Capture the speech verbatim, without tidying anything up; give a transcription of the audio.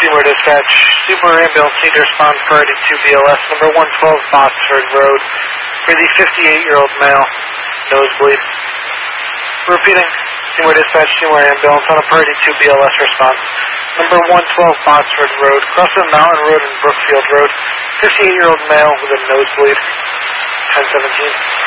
Seymour Dispatch, Seymour Ambulance need to respond priority two B L S, number one twelve Botsford Road, for the fifty-eight-year-old male, nosebleed. Repeating, Seymour Dispatch, Seymour Ambulance on a priority two B L S response, number one twelve Botsford Road, crossing Mountain Road and Brookfield Road, fifty-eight-year-old male with a nosebleed, ten seventeen.